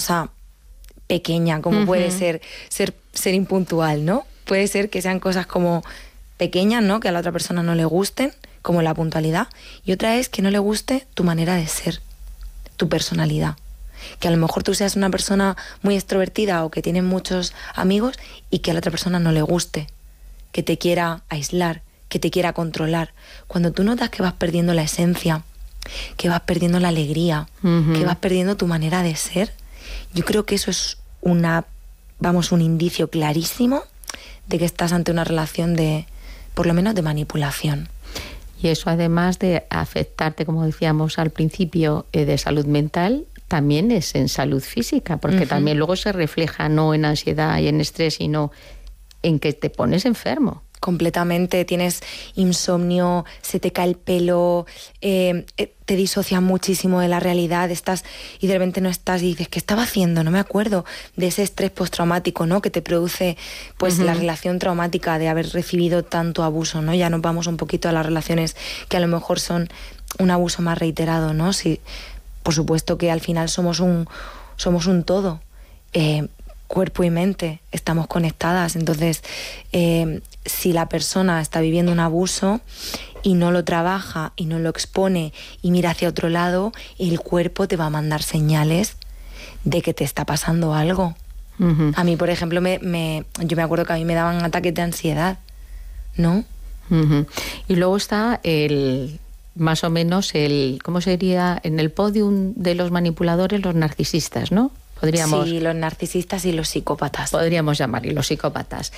cosa pequeña, como puede ser impuntual, ¿no? Puede ser que sean cosas como pequeñas, ¿no? Que a la otra persona no le gusten, como la puntualidad. Y otra es que no le guste tu manera de ser, tu personalidad. Que a lo mejor tú seas una persona muy extrovertida o que tiene muchos amigos y que a la otra persona no le guste, que te quiera aislar, que te quiera controlar. Cuando tú notas que vas perdiendo la esencia, que vas perdiendo la alegría, que vas perdiendo tu manera de ser, yo creo que eso es un indicio clarísimo de que estás ante una relación de, por lo menos, de manipulación. Y eso, además de afectarte, como decíamos al principio, de salud mental, también es en salud física, porque también luego se refleja no en ansiedad y en estrés, sino en que te pones enfermo. Completamente, tienes insomnio, se te cae el pelo, te disocias muchísimo de la realidad, estás y de repente no estás y dices, ¿qué estaba haciendo? No me acuerdo de ese estrés postraumático, ¿no? Que te produce pues la relación traumática de haber recibido tanto abuso, ¿no? Ya nos vamos un poquito a las relaciones que a lo mejor son un abuso más reiterado, ¿no? Sí, por supuesto que al final somos un todo. Cuerpo y mente, estamos conectadas. Entonces, si la persona está viviendo un abuso y no lo trabaja y no lo expone y mira hacia otro lado, el cuerpo te va a mandar señales de que te está pasando algo. A mí, por ejemplo, yo me acuerdo que a mí me daban ataques de ansiedad, ¿no? Y luego está más o menos ¿cómo sería? En el podium de los manipuladores, los narcisistas, ¿no? Sí, los narcisistas y los psicópatas. Podríamos llamar, y los psicópatas.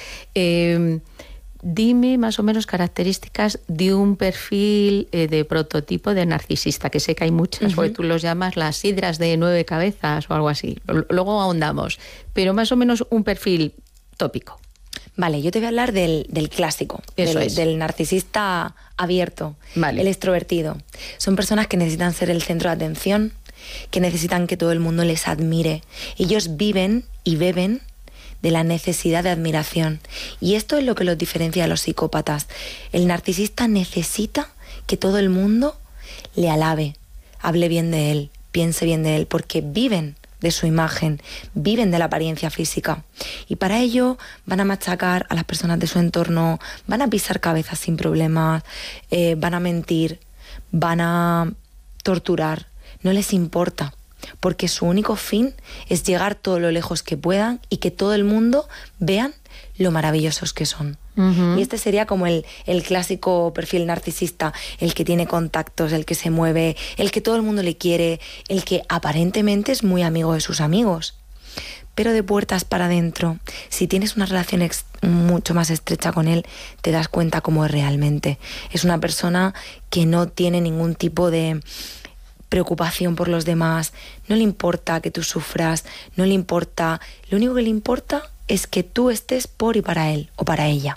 Dime más o menos características de un perfil de prototipo de narcisista, que sé que hay muchas, porque tú los llamas las sidras de 9 cabezas o algo así. Luego ahondamos, pero más o menos un perfil tópico. Vale, yo te voy a hablar del clásico, del narcisista abierto, el extrovertido. Son personas que necesitan ser el centro de atención, que necesitan que todo el mundo les admire. Ellos viven y beben de la necesidad de admiración. Y esto es lo que los diferencia de los psicópatas. El narcisista necesita que todo el mundo le alabe, hable bien de él, piense bien de él, porque viven de su imagen, viven de la apariencia física. Y para ello van a machacar a las personas de su entorno, van a pisar cabezas sin problemas, van a mentir, van a torturar. No les importa, porque su único fin es llegar todo lo lejos que puedan y que todo el mundo vean lo maravillosos que son. Y este sería como el clásico perfil narcisista, el que tiene contactos, el que se mueve, el que todo el mundo le quiere, el que aparentemente es muy amigo de sus amigos. Pero de puertas para adentro, si tienes una relación mucho más estrecha con él, te das cuenta cómo es realmente. Es una persona que no tiene ningún tipo de preocupación por los demás, no le importa que tú sufras, no le importa, lo único que le importa es que tú estés por y para él o para ella.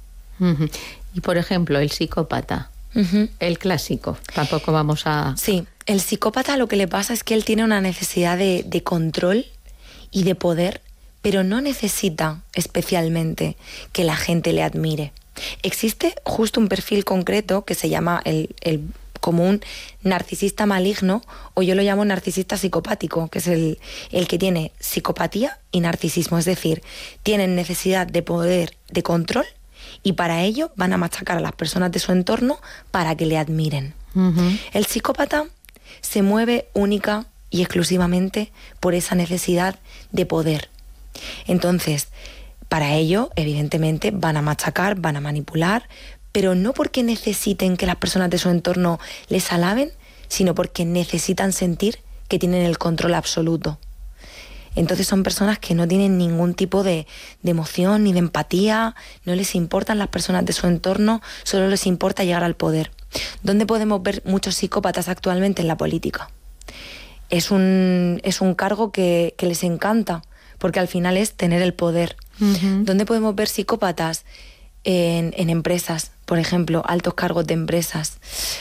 Y por ejemplo, el psicópata, el clásico, tampoco vamos a... Sí, el psicópata lo que le pasa es que él tiene una necesidad de control y de poder, pero no necesita especialmente que la gente le admire. Existe justo un perfil concreto que se llama como un narcisista maligno, o yo lo llamo narcisista psicopático, que es el que tiene psicopatía y narcisismo, es decir, tienen necesidad de poder, de control, y para ello van a machacar a las personas de su entorno para que le admiren. El psicópata se mueve única y exclusivamente por esa necesidad de poder. Entonces, para ello, evidentemente, van a machacar, van a manipular, pero no porque necesiten que las personas de su entorno les alaben, sino porque necesitan sentir que tienen el control absoluto. Entonces son personas que no tienen ningún tipo de emoción ni de empatía, no les importan las personas de su entorno, solo les importa llegar al poder. ¿Dónde podemos ver muchos psicópatas actualmente? En la política. Es un cargo que les encanta, porque al final es tener el poder. ¿Dónde podemos ver psicópatas? En empresas, por ejemplo, altos cargos de empresas.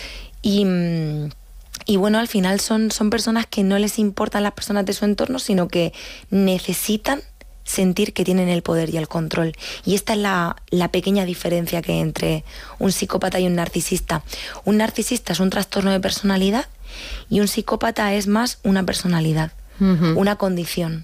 Y bueno, al final son personas que no les importan las personas de su entorno, sino que necesitan sentir que tienen el poder y el control. Y esta es la pequeña diferencia que hay entre un psicópata y un narcisista. Un narcisista es un trastorno de personalidad y un psicópata es más una personalidad, una condición.